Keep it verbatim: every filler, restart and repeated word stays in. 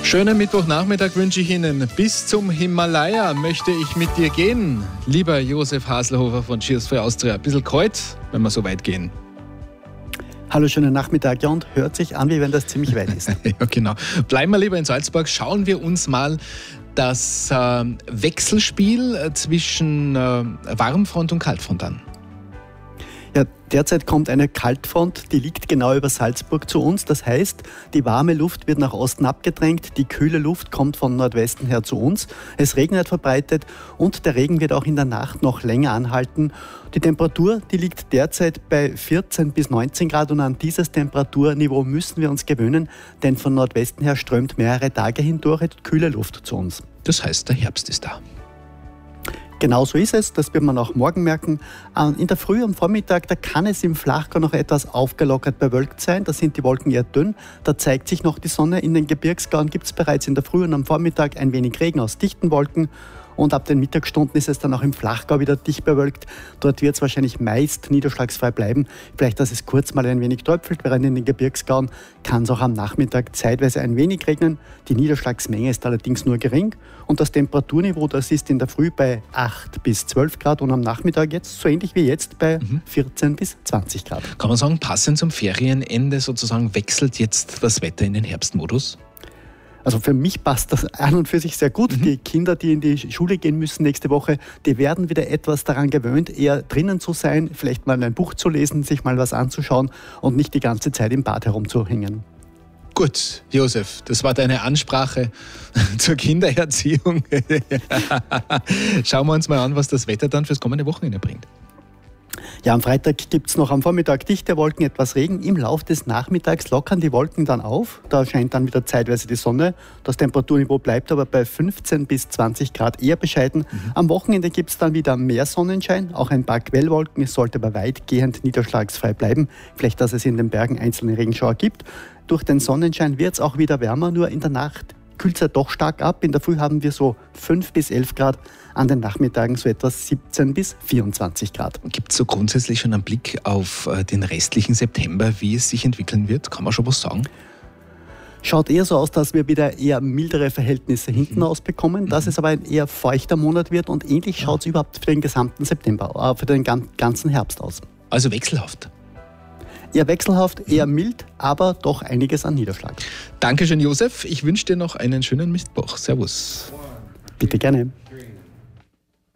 Schönen Mittwochnachmittag wünsche ich Ihnen. Bis zum Himalaya möchte ich mit dir gehen, lieber Josef Haselhofer von Cheers for Austria. Ein bisschen kalt, wenn wir so weit gehen. Hallo, schönen Nachmittag. Ja, und hört sich an, wie wenn das ziemlich weit ist. Ja, genau. Bleiben wir lieber in Salzburg. Schauen wir uns mal das äh, Wechselspiel zwischen äh, Warmfront und Kaltfront an. Ja, derzeit kommt eine Kaltfront, die liegt genau über Salzburg zu uns. Das heißt, die warme Luft wird nach Osten abgedrängt, die kühle Luft kommt von Nordwesten her zu uns. Es regnet verbreitet und der Regen wird auch in der Nacht noch länger anhalten. Die Temperatur, die liegt derzeit bei vierzehn bis neunzehn Grad und an dieses Temperaturniveau müssen wir uns gewöhnen, denn von Nordwesten her strömt mehrere Tage hindurch kühle Luft zu uns. Das heißt, der Herbst ist da. Genau so ist es, das wird man auch morgen merken. In der Früh am Vormittag, da kann es im Flachgau noch etwas aufgelockert bewölkt sein. Da sind die Wolken eher dünn, da zeigt sich noch die Sonne. In den Gebirgsgauen gibt es bereits in der Früh und am Vormittag ein wenig Regen aus dichten Wolken. Und ab den Mittagsstunden ist es dann auch im Flachgau wieder dicht bewölkt. Dort wird es wahrscheinlich meist niederschlagsfrei bleiben. Vielleicht, dass es kurz mal ein wenig tröpfelt, während in den Gebirgsgauen kann es auch am Nachmittag zeitweise ein wenig regnen. Die Niederschlagsmenge ist allerdings nur gering. Und das Temperaturniveau, das ist in der Früh bei acht bis zwölf Grad und am Nachmittag jetzt so ähnlich wie jetzt bei mhm. vierzehn bis zwanzig Grad. Kann man sagen, passend zum Ferienende sozusagen wechselt jetzt das Wetter in den Herbstmodus? Also für mich passt das an und für sich sehr gut. Mhm. Die Kinder, die in die Schule gehen müssen nächste Woche, die werden wieder etwas daran gewöhnt, eher drinnen zu sein, vielleicht mal ein Buch zu lesen, sich mal was anzuschauen und nicht die ganze Zeit im Bad herumzuhängen. Gut, Josef, das war deine Ansprache zur Kindererziehung. Schauen wir uns mal an, was das Wetter dann fürs kommende Wochenende bringt. Ja, am Freitag gibt es noch am Vormittag dichte Wolken, etwas Regen. Im Laufe des Nachmittags lockern die Wolken dann auf. Da scheint dann wieder zeitweise die Sonne. Das Temperaturniveau bleibt aber bei fünfzehn bis zwanzig Grad eher bescheiden. Mhm. Am Wochenende gibt es dann wieder mehr Sonnenschein, auch ein paar Quellwolken. Es sollte aber weitgehend niederschlagsfrei bleiben. Vielleicht, dass es in den Bergen einzelne Regenschauer gibt. Durch den Sonnenschein wird es auch wieder wärmer, nur in der Nacht kühlt es ja doch stark ab. In der Früh haben wir so fünf bis elf Grad, an den Nachmittagen so etwas siebzehn bis vierundzwanzig Grad. Gibt es so grundsätzlich schon einen Blick auf den restlichen September, wie es sich entwickeln wird? Kann man schon was sagen? Schaut eher so aus, dass wir wieder eher mildere Verhältnisse hinten mhm. aus bekommen, dass mhm. es aber ein eher feuchter Monat wird und ähnlich schaut es ja. überhaupt für den gesamten September, äh, für den ganzen Herbst aus. Also wechselhaft? Eher wechselhaft, eher mild, aber doch einiges an Niederschlag. Dankeschön, Josef. Ich wünsche dir noch einen schönen Mittwoch. Servus. Bitte gerne.